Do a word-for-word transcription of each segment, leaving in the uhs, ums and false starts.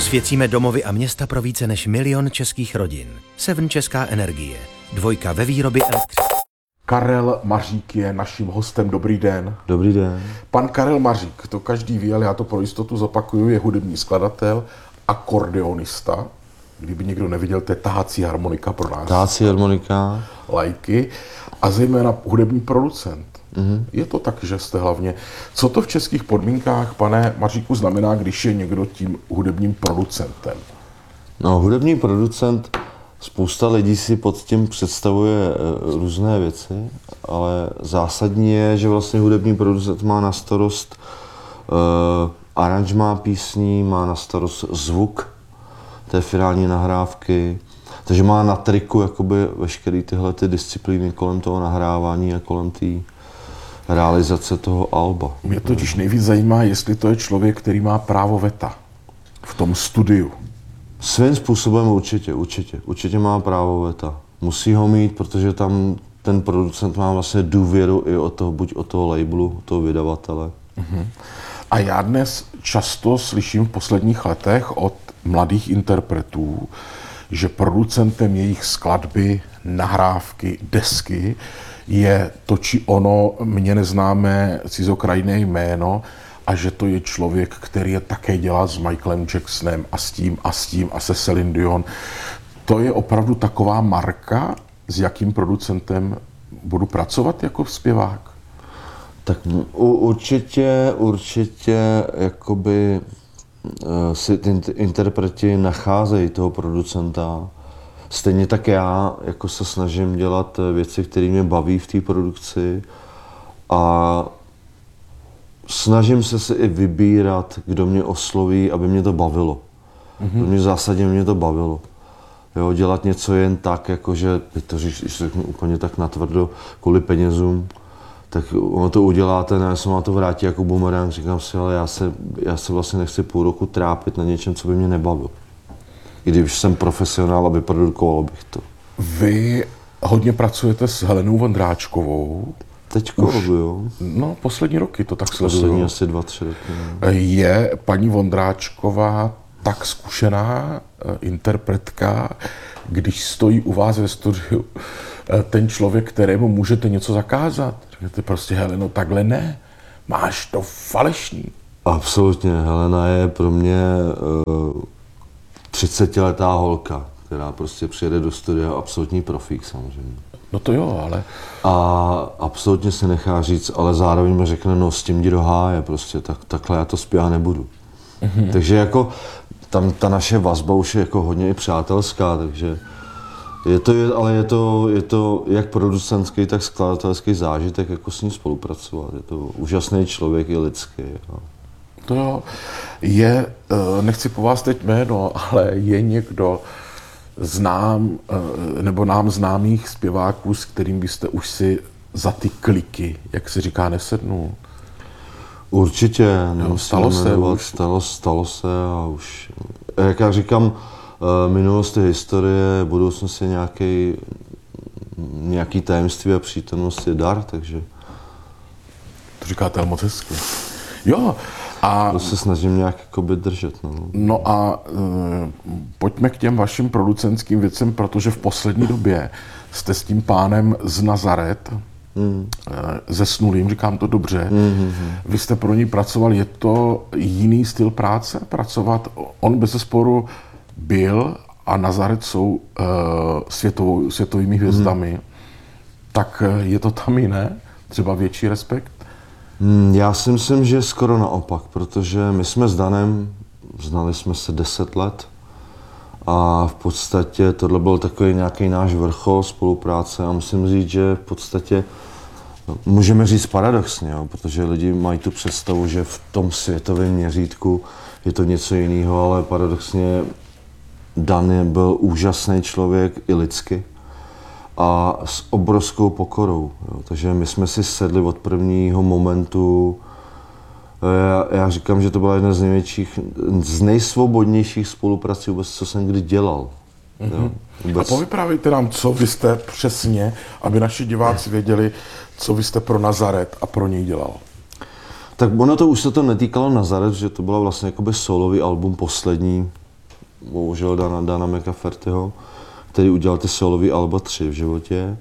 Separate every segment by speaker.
Speaker 1: Osvěcíme domovy a města pro více než milion českých rodin. Seven Česká energie. Dvojka ve výrobě elektřiny.
Speaker 2: Karel Mařík je naším hostem. Dobrý den.
Speaker 3: Dobrý den.
Speaker 2: Pan Karel Mařík, to každý ví, ale já to pro jistotu zopakuju, je hudební skladatel, akordeonista. Kdyby někdo neviděl, to je tahací harmonika pro nás.
Speaker 3: Tahací harmonika.
Speaker 2: Lajky. A zejména hudební producent.
Speaker 3: Mm-hmm.
Speaker 2: Je to tak, že jste hlavně. Co to v českých podmínkách, pane Maříku, znamená, když je někdo tím hudebním producentem?
Speaker 3: No, hudební producent, spousta lidí si pod tím představuje různé věci, ale zásadní je, že vlastně hudební producent má na starost uh, aranžmá písní, má na starost zvuk té finální nahrávky, takže má na triku jakoby veškeré tyhle ty disciplíny kolem toho nahrávání a kolem té realizace toho alba.
Speaker 2: Mě totiž nejvíc zajímá, jestli to je člověk, který má právo veta v tom studiu.
Speaker 3: Svým způsobem určitě, určitě, určitě má právo veta. Musí ho mít, protože tam ten producent má vlastně důvěru i od toho, buď od toho labelu, od toho vydavatele.
Speaker 2: Uh-huh. A já dnes často slyším v posledních letech od mladých interpretů, že producentem jejich skladby, nahrávky, desky je to či ono mně neznámé cizokrajné jméno a že to je člověk, který je také dělá s Michaelem Jacksonem a s tím a s tím a se Celine Dion. To je opravdu taková marka, s jakým producentem budu pracovat jako zpěvák?
Speaker 3: Tak určitě, určitě jakoby si ty interpreti nacházejí toho producenta. Stejně tak já jako se snažím dělat věci, které mě baví v té produkci a snažím se si i vybírat, kdo mě osloví, aby mě to bavilo. Mm-hmm. Mě zásadně mě to bavilo. Jo, dělat něco jen tak, jakože, to když se řeknu úplně tak natvrdo, kvůli penězům, tak ono to uděláte, ne, se má to vrátí jako bumerang, říkám si, ale já se, já se vlastně nechci půl roku trápit na něčem, co by mě nebavilo. I když jsem profesionál a vyprodukoval bych to.
Speaker 2: Vy hodně pracujete s Helenou Vondráčkovou.
Speaker 3: Teďko, jo.
Speaker 2: No, poslední roky to tak sleduju.
Speaker 3: Poslední asi dva, tři roky. No.
Speaker 2: Je paní Vondráčková tak zkušená interpretka, když stojí u vás ve studiu ten člověk, kterému můžete něco zakázat? Řeknete prostě, Heleno, takhle ne, máš to falešný.
Speaker 3: Absolutně, Helena je pro mě uh, třicetiletá holka, která prostě přijede do studia, absolutní profík samozřejmě.
Speaker 2: No to jo, ale...
Speaker 3: A absolutně se nechá říct, ale zároveň mi řekne, no s tím jdi do háje, prostě tak, takhle já to zpívat nebudu. Mm-hmm. Takže jako tam ta naše vazba už je jako hodně i přátelská, takže je to, ale je to, je to jak producentský, tak skladatelský zážitek, jako s ním spolupracovat. Je to úžasný člověk i lidský. Jo.
Speaker 2: To jo, je, nechci po vás teď jméno, ale je někdo znám, nebo nám známých zpěváků, s kterým byste už si za ty kliky, jak se říká, nesednul?
Speaker 3: Určitě,
Speaker 2: jo, stalo se už.
Speaker 3: Stalo, stalo se a už, jak já říkám, minulost je historie, budoucnost je nějaký, nějaký tajemství a přítomnost je dar, takže...
Speaker 2: To říkáte moc hezky. Jo, a...
Speaker 3: To se snažím nějak jakoby držet, no.
Speaker 2: No a e, pojďme k těm vašim producentským věcem, protože v poslední době jste s tím pánem z Nazaret, mm. e, zesnulým, říkám to dobře, mm-hmm. Vy jste pro ní pracoval, je to jiný styl práce, pracovat? On bezesporu byl a Nazaret jsou e, světovou, světovými hvězdami, mm. tak je to tam jiné? Třeba větší respekt?
Speaker 3: Já si myslím, že skoro naopak, protože my jsme s Danem, znali jsme se deset let a v podstatě tohle byl takový nějaký náš vrchol spolupráce a musím říct, že v podstatě můžeme říct paradoxně, jo, protože lidi mají tu představu, že v tom světovém měřítku je to něco jiného, ale paradoxně Dan byl úžasný člověk i lidsky a s obrovskou pokorou. Jo. Takže my jsme si sedli od prvního momentu. Já, já říkám, že to byla jedna z největších, z nejsvobodnějších spoluprací vůbec, co jsem kdy dělal.
Speaker 2: Mm-hmm. Jo, a povyprávějte nám, co vy jste přesně, aby naši diváci věděli, co vy jste pro Nazaret a pro něj dělal.
Speaker 3: Tak ono to už se to netýkalo Nazaret, že to byla vlastně jakoby solový album poslední, bohužel Dana, Dana McCaffertyho, který udělal ty solový alba tři v životě.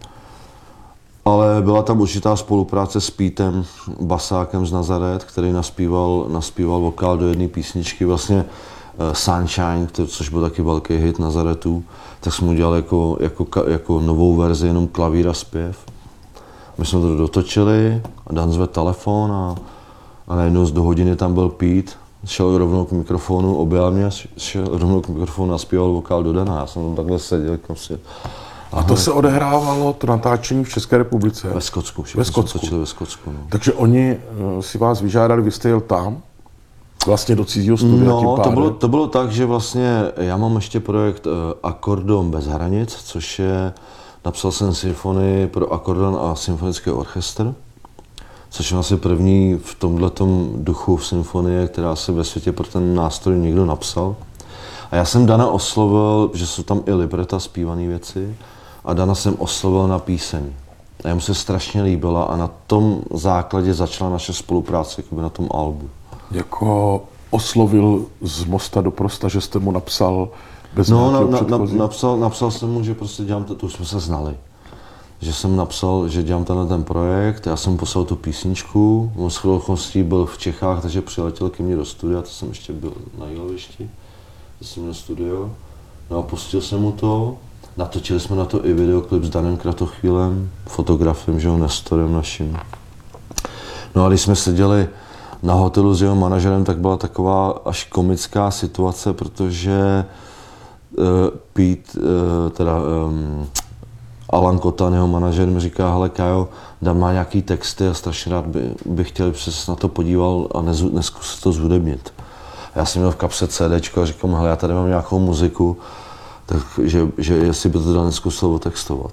Speaker 3: Ale byla tam určitá spolupráce s Pítem Basákem z Nazaret, který naspíval, naspíval vokál do jedné písničky, vlastně uh, Sunshine, který, což byl taky velký hit Nazaretů, tak jsme udělali jako, jako, jako novou verzi, jenom klavír a zpěv. My jsme to dotočili a Dan zvedl telefon a, a najednou z do hodiny tam byl Pete, šel rovnou k mikrofonu, objel mě, šel rovnou k mikrofonu a zpíval vokál do Dana. Já jsem tam takhle seděl, jako si...
Speaker 2: A to se odehrávalo, to natáčení v České republice?
Speaker 3: Ve Skotsku,
Speaker 2: ve Skotsku.
Speaker 3: točili ve Skotsku, no.
Speaker 2: Takže oni si vás vyžádali, vy jste jel tam, vlastně do cizího studia tím
Speaker 3: No,
Speaker 2: pádem.
Speaker 3: to bylo, to bylo tak, že vlastně já mám ještě projekt uh, Akordon bez hranic, což je, napsal jsem symfonii pro akordon a symfonický orchestr, což je vlastně první v tomhletom duchu v symfonie, která se ve světě pro ten nástroj někdo napsal. A já jsem Dana oslovil, že jsou tam i libreta, zpívané věci, a Dana jsem oslovil na píseň. A jemu se strašně líbila a na tom základě začala naše spolupráce jakoby na tom albu.
Speaker 2: Jako oslovil z Mosta do Prosta, že jste mu napsal bez
Speaker 3: No, na,
Speaker 2: nějakého
Speaker 3: na, na,
Speaker 2: předchozí?
Speaker 3: napsal, napsal jsem mu, že prostě dělám, to, to už jsme se znali. Že jsem napsal, že dělám tenhle ten projekt, já jsem poslal tu písničku, on s chvilkostí byl v Čechách, takže přiletěl ke mně do studia, to jsem ještě byl na Jílovišti, to jsem měl studio. No a pustil jsem mu to, natočili jsme na to i videoklip s Danem Kratochvílem, fotografem, že jo, Nestorem naším. No a když jsme seděli na hotelu s jeho manažerem, tak byla taková až komická situace, protože uh, Pete, uh, teda um, Alan Kotan, jeho manažer, mi říká, hele Kajo, Dan má nějaký texty a strašně rád by, by chtěl, že se na to podíval a nez, nezkusit to zhudebnit. Já jsem měl v kapse CDčko a říkám, hele, já tady mám nějakou muziku, takže že jestli by to Dan neskusil otextovat.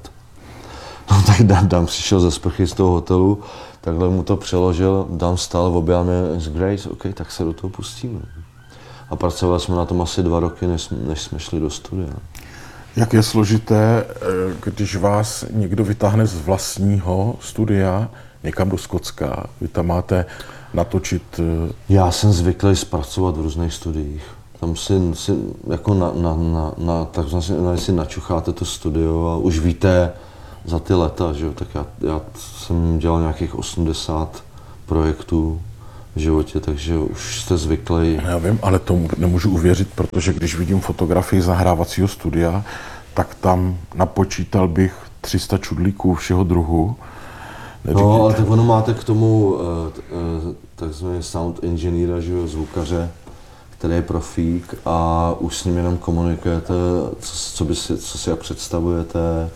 Speaker 3: No tak Dan, Dan přišel ze sprchy z toho hotelu, takhle mu to přeložil, Dan vstal, objel mě, it's great, OK, tak se do toho pustíme. A pracovali jsme na tom asi dva roky, než, než jsme šli do studia.
Speaker 2: Jak je složité, když vás někdo vytáhne z vlastního studia někam do Skotska, vy tam máte natočit...
Speaker 3: Já jsem zvyklý zpracovat v různých studiích. Tam si, si jako na, na, na, na, tak vlastně si načucháte to studio a už víte za ty leta, že jo, tak já, já jsem dělal nějakých osmdesát projektů v životě, takže už jste zvyklí.
Speaker 2: Já vím, ale tomu nemůžu uvěřit, protože když vidím fotografii z nahrávacího studia, tak tam napočítal bych tři sta čudlíků všeho druhu. Neříkejte.
Speaker 3: No, ale tak ono máte k tomu uh, uh, takzvaný sound engineera, že jo, zvukaře, který je profík a už s ním jenom komunikujete, co, co, by si, co si jak představujete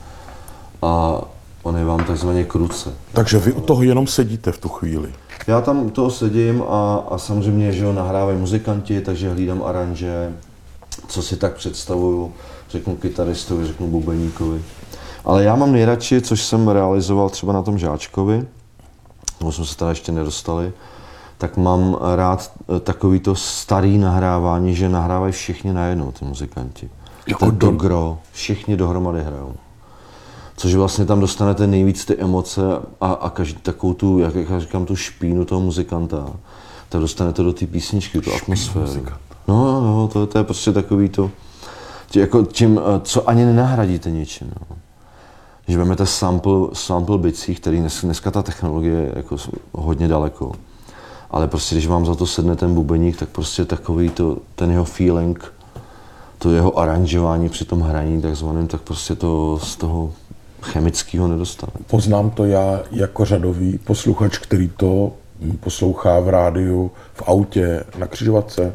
Speaker 3: a on je vám takzvaně k ruce.
Speaker 2: Takže vy u toho jenom sedíte v tu chvíli.
Speaker 3: Já tam u toho sedím a, a samozřejmě, že jo, nahrávají muzikanti, takže hlídám aranže, co si tak představuju, řeknu kytaristovi, řeknu bubeníkovi. Ale já mám nejradši, což jsem realizoval třeba na tom Žáčkovi, nebo jsme se tady ještě nedostali, tak mám rád takovýto starý nahrávání, že nahrávají všichni najednou ty muzikanti.
Speaker 2: Jako
Speaker 3: Ten
Speaker 2: do...
Speaker 3: gro, všichni dohromady hrajou. Což vlastně tam dostanete nejvíc ty emoce a, a každý takovou tu, jak já říkám, tu špínu toho muzikanta, tak dostanete do té písničky, tu atmosféru. No, no, to, to je prostě takový to, jako tím, co ani nenahradíte ničím. No. Když vezmete sample, sample bicí, který dnes, dneska ta technologie je jako hodně daleko, ale prostě když vám za to sedne ten bubeník, tak prostě takový to, ten jeho feeling, to jeho aranžování při tom hraní takzvaným, tak prostě to z toho chemického nedostane.
Speaker 2: Poznám to já jako řadový posluchač, který to poslouchá v rádiu, v autě, na křižovatce.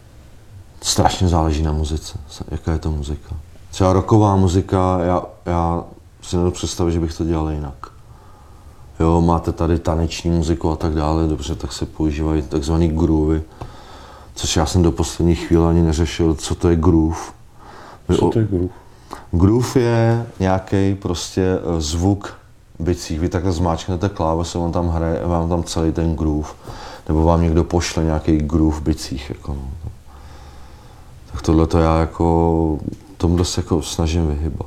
Speaker 3: Strašně záleží na muzice, jaká je to muzika. Třeba rocková muzika, já, já si nedovedu představit, že bych to dělal jinak. Jo, máte tady taneční muziku a tak dále, dobře, tak se používají takzvaný groovy, což já jsem do poslední chvíle ani neřešil, co to je groove.
Speaker 2: Co to je groove?
Speaker 3: Groove je nějaký prostě zvuk bicí. Vy takhle zmáčknete kláves a on tam hraje, vám tam celý ten groove. Nebo vám někdo pošle nějaký groove v bicích. Jako no. Tak tohle to já jako tomu se jako snažím vyhybat.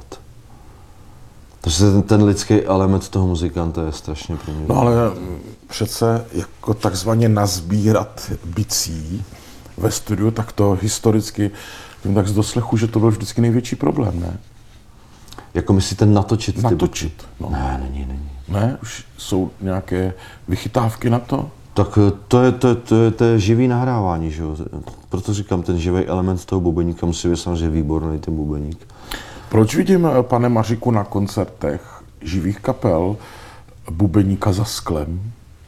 Speaker 3: Takže ten, ten lidský element toho muzikanta je strašně pro mě.
Speaker 2: No ale přece jako takzvaně nazbírat bicí ve studiu, tak to historicky, tím tak z doslechu, že to byl vždycky největší problém, ne?
Speaker 3: Jako myslíte natočit? ty
Speaker 2: Natočit. No.
Speaker 3: Ne, není, není.
Speaker 2: Ne? Už jsou nějaké vychytávky na to?
Speaker 3: Tak to je, to, je, to, je, to je živý nahrávání, že jo? Proto říkám, ten živý element toho bubeníka musí být samozřejmě výborný, ten bubeník.
Speaker 2: Proč vidím, pane Maříku, na koncertech živých kapel bubeníka za sklem?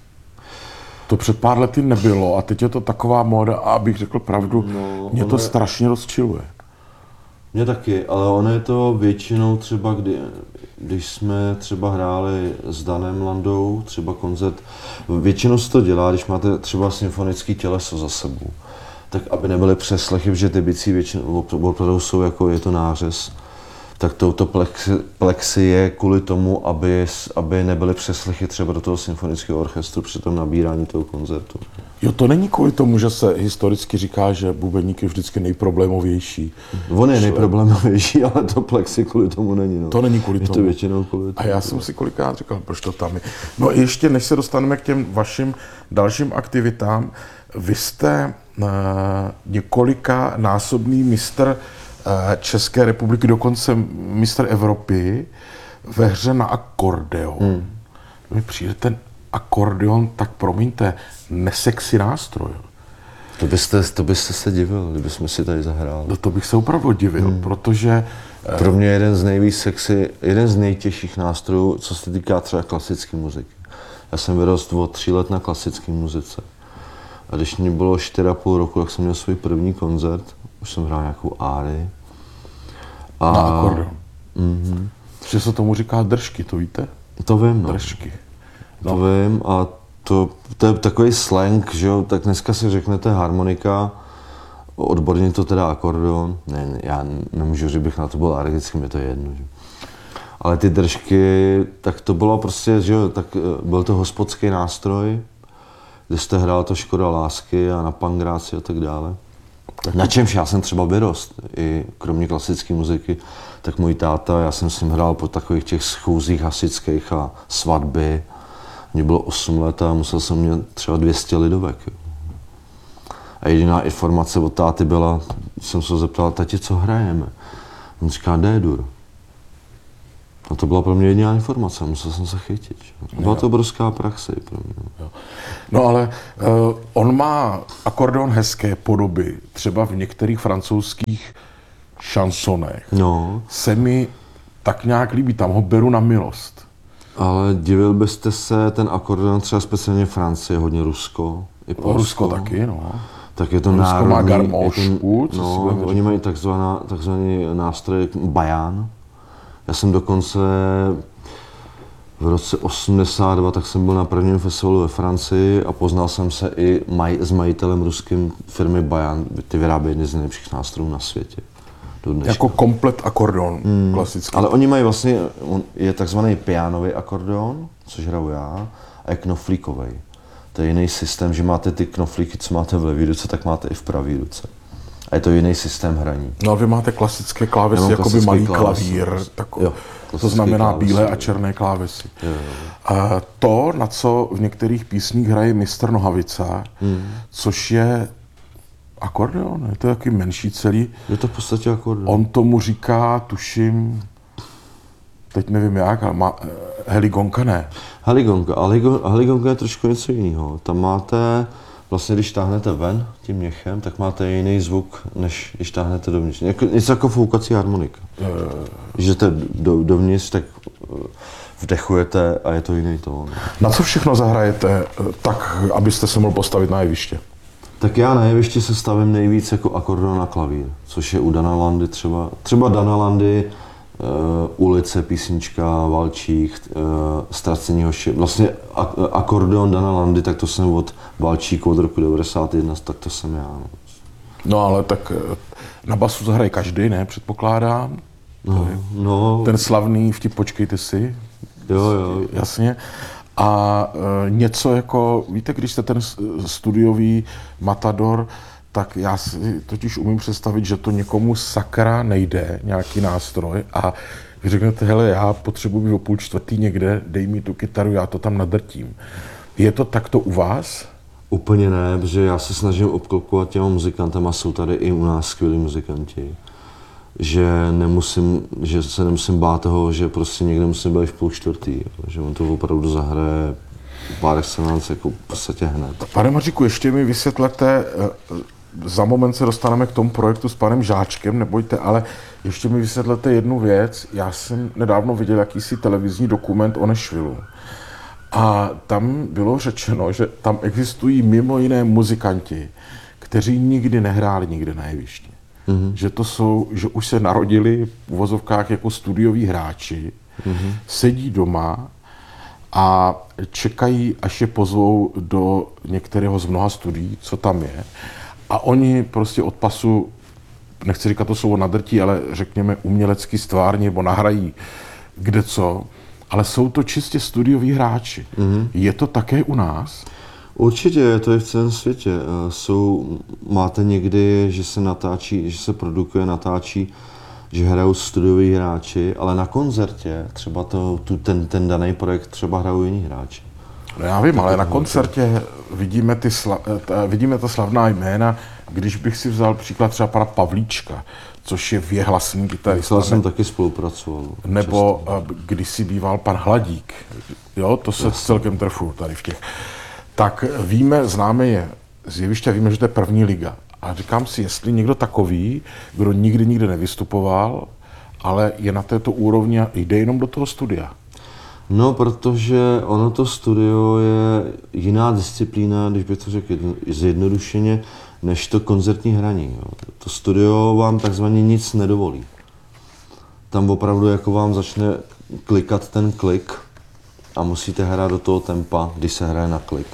Speaker 2: To před pár lety nebylo a teď je to taková móda a abych řekl pravdu,
Speaker 3: No,
Speaker 2: mě to
Speaker 3: ono je-
Speaker 2: strašně rozčiluje.
Speaker 3: Mně taky, ale ono je to většinou třeba, kdy, když jsme třeba hráli s Danem Landou, třeba koncert, většinou se to dělá, když máte třeba symfonický těleso za sebou, tak aby nebyly přeslechy, že ty bicí většinou opravdu jsou jako, je to nářez, tak touto plexi, plexi je kvůli tomu, aby, aby nebyly přeslechy třeba do toho symfonického orchestru při tom nabírání toho koncertu.
Speaker 2: Jo, to není kvůli tomu, že se historicky říká, že bubeník je vždycky nejproblémovější.
Speaker 3: On je nejproblémovější, ale to plexi kvůli tomu není. No.
Speaker 2: To není kvůli
Speaker 3: je to
Speaker 2: tomu.
Speaker 3: většinou kvůli
Speaker 2: A
Speaker 3: tomu.
Speaker 2: já jsem si kolikrát říkal, proč to tam je. No ještě než se dostaneme k těm vašim dalším aktivitám, vy jste uh, několika násobný mistr uh, České republiky, dokonce mistr Evropy ve hře na akordeon. Hmm. Mi přijde ten akordeon, tak promiňte, nesexy nástroj.
Speaker 3: To byste, to byste se divil, kdybychom si tady zahráli.
Speaker 2: No to bych se opravdu divil, hmm. protože
Speaker 3: Pro mě jeden z nejvíc sexy, jeden z nejtěžších nástrojů, co se týká třeba klasické muziky. Já jsem vyrostl od tří let na klasické muzice. A když mě bylo čtyři a půl roku, tak jsem měl svůj první koncert. Už jsem hrál nějakou árii. A
Speaker 2: na akordeon.
Speaker 3: Mm-hmm.
Speaker 2: Že se tomu říká držky, to víte?
Speaker 3: To vím, no.
Speaker 2: Držky.
Speaker 3: To vím a to, to je takový slang, že jo, tak dneska si řeknete harmonika, odborně to teda akordeon, ne, ne, já nemůžu říct, bych na to byl alergický, mě to je jedno, že? Ale ty držky, tak to bylo prostě, že jo, tak byl to hospodský nástroj, kde jste hrál to Škoda lásky a na Pangráci a tak dále. Na čemž já jsem třeba vyrost, i kromě klasické muziky, tak můj táta, já jsem s ním hrál po takových těch schůzích hasičských a svatby. Mně bylo osm let a musel jsem mít třeba dvě stě lidovek. Jo. A jediná informace od táty byla, jsem se zeptal, tati, co hrajeme? On říká, D-dur. A to byla pro mě jediná informace, musel jsem se chytit. Jo. Byla to obrovská praxe pro mě.
Speaker 2: Jo. No ale uh, on má akordeon hezké podoby, třeba v některých francouzských šansonech.
Speaker 3: No.
Speaker 2: Se mi tak nějak líbí, tam ho beru na milost.
Speaker 3: Ale divil byste se, ten akordeon třeba speciálně Francie, hodně Rusko, i Polsko.
Speaker 2: Rusko taky, no.
Speaker 3: Tak je to
Speaker 2: Rusko
Speaker 3: národní,
Speaker 2: má garmošku,
Speaker 3: je to,
Speaker 2: co si
Speaker 3: no,
Speaker 2: budeme
Speaker 3: oni mají takzvaná, takzvaný nástroj bajan. Já jsem dokonce v roce osmdesát dva, tak jsem byl na prvním festivalu ve Francii a poznal jsem se i maj, s majitelem ruským firmy Bajan. Ty vyrábějí jedny z nejlepších nástrojů na světě.
Speaker 2: Jako komplet akordeon, hmm. klasický.
Speaker 3: Ale oni mají vlastně, on je takzvaný pianový akordeon, což hraju já, a je knoflíkový. To je jiný systém, že máte ty knoflíky, co máte v levé ruce, tak máte i v pravé ruce. A je to jiný systém hraní.
Speaker 2: No a vy máte klasické klávesy, jako by malý klávesy. klavír, tako, jo, to znamená klávesy. Bílé a černé klávesy.
Speaker 3: Jo, jo.
Speaker 2: A to, na co v některých písních hraje mistr Nohavica, hmm. což je akordeon, je to jaký menší celý.
Speaker 3: Je to v podstatě akordeon.
Speaker 2: On tomu říká, tuším, teď nevím jak, ale má, heligonka ne.
Speaker 3: Heligonka, ale heligonka je trošku něco jiného. Tam máte, vlastně když táhnete ven tím měchem, tak máte jiný zvuk, než když táhnete dovnitř. Něco jako foukací harmonika. Když jdete do, dovnitř, tak vdechujete a je to jiný tón.
Speaker 2: Na co všechno zahrajete, tak abyste se mohl postavit na jeviště?
Speaker 3: Tak já na jevišti se stavím nejvíc jako akordeon a klavír, což je u Dana Landy třeba. Třeba Dana Landy, uh, Ulice, písnička, Valčík, uh, Ztracení hoši. Vlastně ak- akordeon Dana Landy, tak to jsem od Valčíku od roku devadesát jedna, tak to jsem já. No,
Speaker 2: no ale tak na basu zahraje každý, ne? Předpokládám.
Speaker 3: No, no.
Speaker 2: Ten slavný vtip Počkejte si.
Speaker 3: Jo, jo.
Speaker 2: Jasně. A e, něco jako, víte, když jste ten studiový matador, tak já si totiž umím představit, že to někomu sakra nejde, nějaký nástroj, a vy řeknete, hele, já potřebuji být o půl čtvrtý někde, dej mi tu kytaru, já to tam nadrtím. Je to takto u vás?
Speaker 3: Úplně ne, protože já se snažím obklopovat těma muzikantama, jsou tady i u nás skvělí muzikanti. Že, nemusím, že se nemusím bát toho, že prostě někde musím být v půl čtvrtý, že on to opravdu zahraje pár excellence jako v podstatě hned.
Speaker 2: Pane Maříku, ještě mi vysvětlete, za moment se dostaneme k tomu projektu s panem Žáčkem, nebojte, ale ještě mi vysvětlete jednu věc. Já jsem nedávno viděl jakýsi televizní dokument o Nashvillu. A tam bylo řečeno, že tam existují mimo jiné muzikanti, kteří nikdy nehráli nikde na jevišti. Mm-hmm. Že to jsou, že už se narodili v uvozovkách jako studioví hráči, mm-hmm. sedí doma a čekají, až je pozvou do některého z mnoha studií, co tam je. A oni prostě od pasu, nechci říkat to slovo nadrtí, ale řekněme umělecky stvárně, nebo nahrají kde co, ale jsou to čistě studioví hráči. Mm-hmm. Je to také u nás?
Speaker 3: Určitě, je to i v celém světě. Jsou, máte někdy, že se natáčí, že se produkuje, natáčí, že hrajou studioví hráči, ale na koncertě třeba to, tu, ten, ten daný projekt třeba hrajou jiní hráči.
Speaker 2: No já vím, ale na koncertě vidíme, ty sla, vidíme ta slavná jména, když bych si vzal příklad třeba pana Pavlíčka, což je věhlasný kytarista.
Speaker 3: Já jsem taky spolupracoval.
Speaker 2: Nebo často. Když si býval pan Hladík, jo, to se Jasně. celkem trfu tady v těch. Tak víme, známe je z jeviště, víme, že to je první liga. A říkám si, jestli někdo takový, kdo nikdy nikde nevystupoval, ale je na této úrovni a jde jenom do toho studia.
Speaker 3: No, protože ono to studio je jiná disciplína, když bych to řekl zjednodušeně, než to koncertní hraní. Jo. To studio vám takzvaně nic nedovolí. Tam opravdu jako vám začne klikat ten klik a musíte hrát do toho tempa, když se hraje na klik.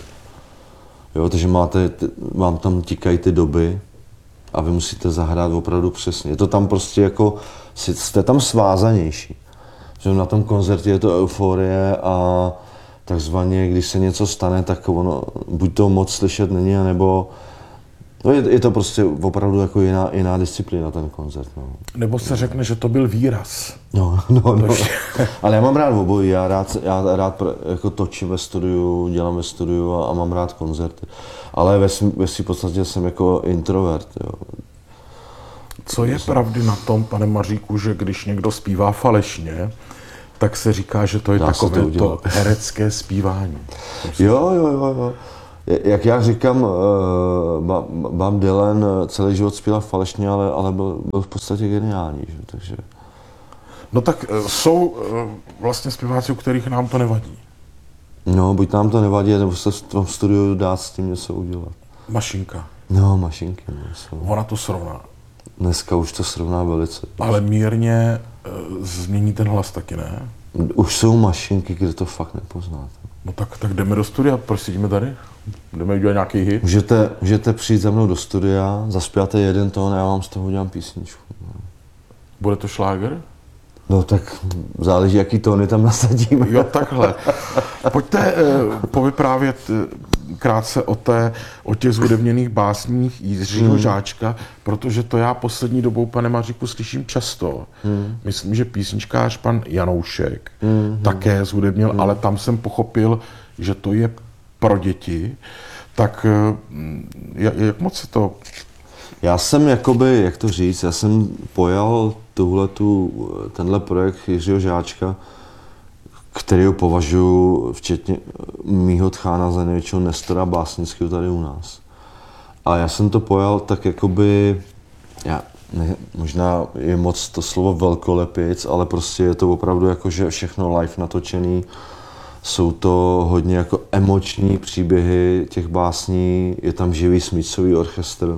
Speaker 3: Jo, takže máte, vám tam tikají ty doby a vy musíte zahrát opravdu přesně. Je to tam prostě jako, jste tam svázanější. Že na tom koncertě je to euforie a takzvaně, když se něco stane, tak ono, buď to moc slyšet není, nebo no je, je to prostě opravdu jako jiná, jiná disciplína ten koncert. No.
Speaker 2: Nebo se řekne, že to byl výraz.
Speaker 3: No, no, no. Ale já mám rád obojí, já rád, já rád jako točím ve studiu, dělám ve studiu a, a mám rád koncerty. Ale ve, ve svým podstatě jsem jako introvert. Jo.
Speaker 2: Co je pravdy na tom, pane Maříku, že když někdo zpívá falešně, tak se říká, že to je Dá takové to, to herecké zpívání.
Speaker 3: Jo, jo, jo, jo. Jak já říkám, Bob Dylan celý život zpíval falešně, ale, ale byl, byl v podstatě geniální. Že? Takže...
Speaker 2: No tak jsou vlastně zpěváci, u kterých nám to nevadí.
Speaker 3: No, buď nám to nevadí, nebo se v tom studiu dát s tím něco udělat.
Speaker 2: Mašinka.
Speaker 3: No, mašinky. No,
Speaker 2: Ona to srovná.
Speaker 3: Dneska už to srovná velice.
Speaker 2: Ale mírně e, změní ten hlas taky, ne?
Speaker 3: Už jsou mašinky, kde to fakt nepoznáte.
Speaker 2: No tak, tak jdeme do studia, proč sedíme tady? Jdeme udělat nějaký hit?
Speaker 3: Můžete, můžete přijít za mnou do studia, zaspíváte jeden tón a já vám z toho udělám písničku.
Speaker 2: Bude to šláger?
Speaker 3: No tak záleží, jaký tóny tam nasadíme.
Speaker 2: Jo, takhle. Pojďte eh, povyprávět eh, krátce o, té, o těch zhudebněných básních Jiřího hmm. Žáčka, protože to já poslední dobou, pane Maříku, slyším často. Hmm. Myslím, že písničkář pan Janoušek hmm. také zhudebnil, hmm. ale tam jsem pochopil, že to je pro děti. Tak eh, jak moc se to...
Speaker 3: Já jsem jakoby, jak to říct, já jsem pojal tuhletu, tenhle projekt Jiřího Žáčka, kterýho považuji včetně mýho tchána za největšího nestora básnického tady u nás. A já jsem to pojal tak jakoby, já, ne, možná je moc to slovo velkolepěc, ale prostě je to opravdu jako, že všechno live natočený. Jsou to hodně jako emoční příběhy těch básní, je tam živý smyčcový orchestr.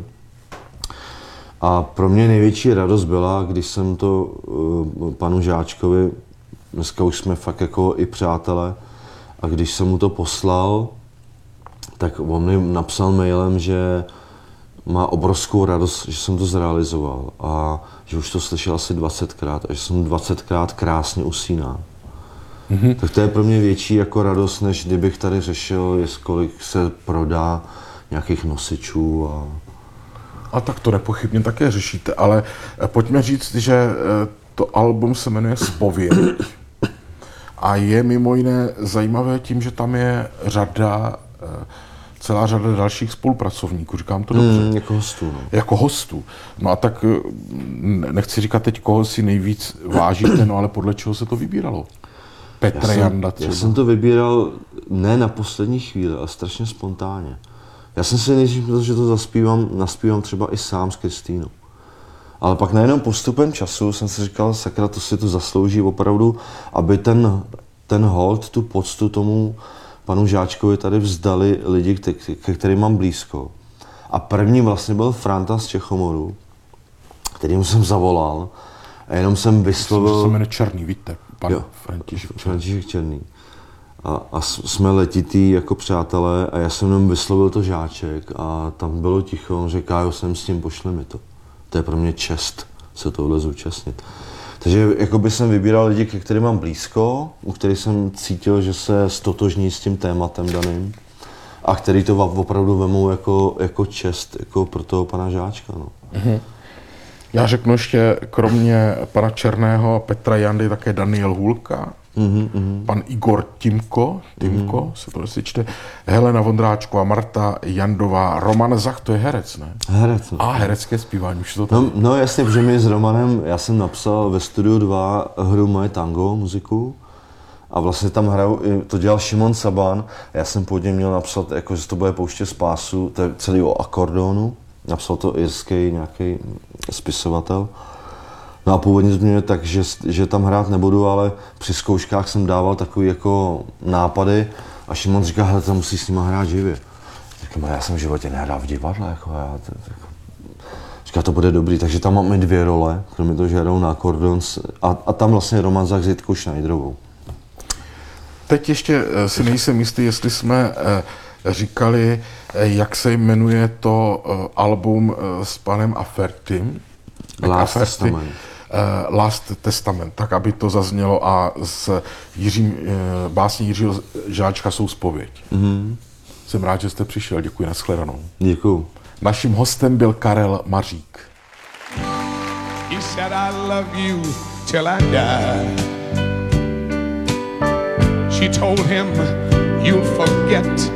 Speaker 3: A pro mě největší radost byla, když jsem to uh, panu Žáčkovi, dneska už jsme fakt jako i přátelé, a když jsem mu to poslal, tak on mi napsal mailem, že má obrovskou radost, že jsem to zrealizoval a že už to slyšel asi dvacetkrát a že jsem dvacetkrát krásně usínal. Mm-hmm. Tak to je pro mě větší jako radost, než kdybych tady řešil, jest kolik se prodá nějakých nosičů. A...
Speaker 2: A tak to nepochybně také řešíte, ale pojďme říct, že to album se jmenuje Zpověď a je mimo jiné zajímavé tím, že tam je řada celá řada dalších spolupracovníků, říkám to dobře.
Speaker 3: Mm, jako hostů. No.
Speaker 2: Jako hostů. No a tak nechci říkat teď, koho si nejvíc vážíte, no ale podle čeho se to vybíralo? Petra
Speaker 3: já
Speaker 2: Janda
Speaker 3: jsem,
Speaker 2: třeba.
Speaker 3: Já jsem to vybíral ne na poslední chvíli, ale strašně spontánně. Já jsem si nejdřív myslel, že to zaspívám, naspívám třeba i sám s Kristýnou. Ale pak najednou postupem času jsem si říkal, sakra, to si to zaslouží opravdu, aby ten, ten hold, tu poctu tomu panu Žáčkovi tady vzdali lidi, ke, ke kterým mám blízko. A první vlastně byl Franta z Čechomoru, kterým jsem zavolal a jenom jsem vyslovil...
Speaker 2: To se jmenuje Černý, víte, pan
Speaker 3: jo,
Speaker 2: František Černý.
Speaker 3: František Černý. A, a jsme letitý jako přátelé a já jsem jenom vyslovil to Žáček a tam bylo ticho, on řekl, jo, jsem s tím, pošli mi to. To je pro mě čest se tohle zúčastnit. Takže jakoby jsem vybíral lidi, ke kterým mám blízko, u kterých jsem cítil, že se stotožní s tím tématem daným a který to opravdu vemou jako, jako čest jako pro toho pana Žáčka. No.
Speaker 2: Mhm. Já řeknu ještě, kromě pana Černého a Petra Jandy, také Daniel Hůlka, mm-hmm, mm-hmm. pan Igor Timko, Timko mm-hmm. se to si čte, Helena Vondráčková, Marta Jandová, Roman Zach, to je herec, ne?
Speaker 3: Herec. No.
Speaker 2: A herecké zpívání, už to tam...
Speaker 3: No, no jasně, protože my s Romanem, já jsem napsal ve Studiu dva hru Moje tango, muziku, a vlastně tam hraju, to dělal Šimon Saban, já jsem původně měl napsat, jako, že to bude Pouště spásu, to je celý o akordonu, napsal to irský nějaký spisovatel. No a původně to měl tak, že, že tam hrát nebudu, ale při zkouškách jsem dával takový jako nápady a Šimon říká, hele, tam musíš s nima hrát živě. Říkám, já jsem v životě nehrál v divadle, jako já, to, to, jako. Říká, to bude dobrý, takže tam máme dvě role, kromě toho, že hrajou na akordon a, a tam vlastně Roman Zach s Jitkou Schneiderovou.
Speaker 2: Teď ještě si nejsem jistý, jestli jsme říkali, jak se jmenuje to album s panem Afertym.
Speaker 3: Last Testament.
Speaker 2: Last Testament, tak aby to zaznělo a s Jiřím, básní Jiřího Žáčka jsou zpověď. Mm-hmm. Jsem rád, že jste přišel, děkuji, nashledanou.
Speaker 3: Děkuju.
Speaker 2: Naším hostem byl Karel Mařík.
Speaker 4: He said, I love you till I die. She told him, you'll forget